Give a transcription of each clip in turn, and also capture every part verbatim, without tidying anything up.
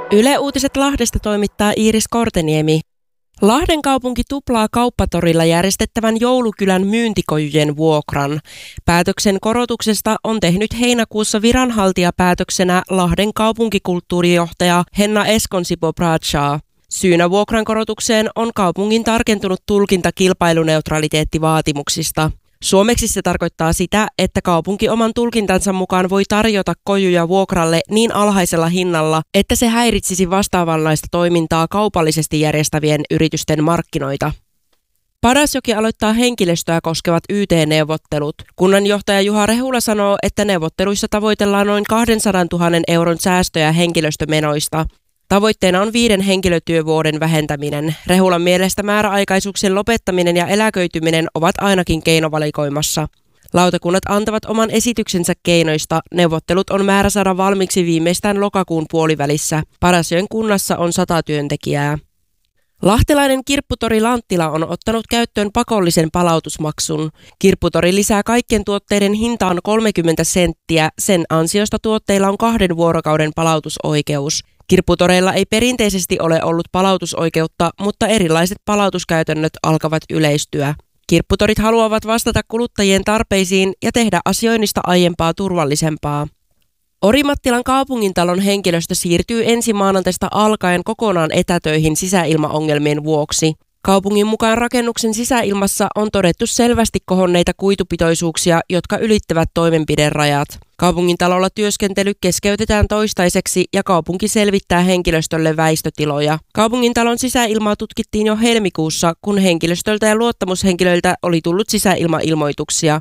Yle Uutiset Lahdesta toimittaa Iiris Korteniemi. Lahden kaupunki tuplaa Kauppatorilla järjestettävän joulukylän myyntikojujen vuokran. Päätöksen korotuksesta on tehnyt heinäkuussa viranhaltijapäätöksenä Lahden kaupunkikulttuurijohtaja Henna Eskonsipo-Bradshaw. Syynä vuokran korotukseen on kaupungin tarkentunut tulkinta kilpailuneutraliteettivaatimuksista. Suomeksi se tarkoittaa sitä, että kaupunki oman tulkintansa mukaan voi tarjota kojuja vuokralle niin alhaisella hinnalla, että se häiritsisi vastaavanlaista toimintaa kaupallisesti järjestävien yritysten markkinoita. Padasjoki aloittaa henkilöstöä koskevat Y T-neuvottelut. Kunnanjohtaja Juha Rehula sanoo, että neuvotteluissa tavoitellaan noin kaksisataa tuhatta euron säästöjä henkilöstömenoista. Tavoitteena on viiden henkilötyövuoden vähentäminen. Rehulan mielestä määräaikaisuuksien lopettaminen ja eläköityminen ovat ainakin keinovalikoimassa. Lautakunnat antavat oman esityksensä keinoista. Neuvottelut on määrä saada valmiiksi viimeistään lokakuun puolivälissä. Padasjoen kunnassa on sata työntekijää. Lahtelainen kirpputori Lanttila on ottanut käyttöön pakollisen palautusmaksun. Kirpputori lisää kaikkien tuotteiden hintaan kolmekymmentä senttiä. Sen ansiosta tuotteilla on kahden vuorokauden palautusoikeus. Kirpputoreilla ei perinteisesti ole ollut palautusoikeutta, mutta erilaiset palautuskäytännöt alkavat yleistyä. Kirpputorit haluavat vastata kuluttajien tarpeisiin ja tehdä asioinnista aiempaa turvallisempaa. Orimattilan kaupungintalon henkilöstö siirtyy ensi maanantaista alkaen kokonaan etätöihin sisäilmaongelmien vuoksi. Kaupungin mukaan rakennuksen sisäilmassa on todettu selvästi kohonneita kuitupitoisuuksia, jotka ylittävät toimenpiderajat. Kaupungintalolla työskentely keskeytetään toistaiseksi ja kaupunki selvittää henkilöstölle väistötiloja. Kaupungintalon sisäilmaa tutkittiin jo helmikuussa, kun henkilöstöltä ja luottamushenkilöiltä oli tullut sisäilmailmoituksia.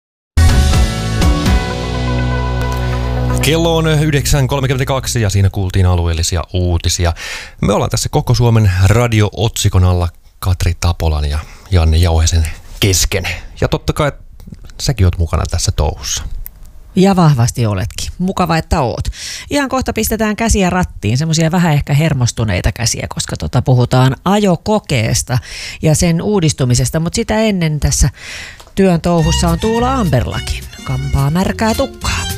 Kello on yhdeksän kolmekymmentäkaksi ja siinä kuultiin alueellisia uutisia. Me ollaan tässä Koko Suomen radio-otsikon alla Katri Tapolan ja Janne Jauhesen kesken. Ja totta kai säkin oot mukana tässä touhussa. Ja vahvasti oletkin. Mukava, että oot. Ihan kohta pistetään käsiä rattiin, semmoisia vähän ehkä hermostuneita käsiä, koska tota puhutaan ajokokeesta ja sen uudistumisesta, mutta sitä ennen tässä työn touhussa on Tuula Amberlakin. Kampaa märkää tukkaa.